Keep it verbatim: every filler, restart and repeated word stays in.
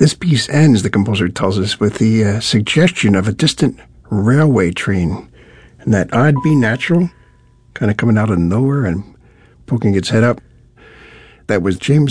This piece ends, the composer tells us, with the uh, suggestion of a distant railway train, and that odd B natural kind of coming out of nowhere and poking its head up. That was James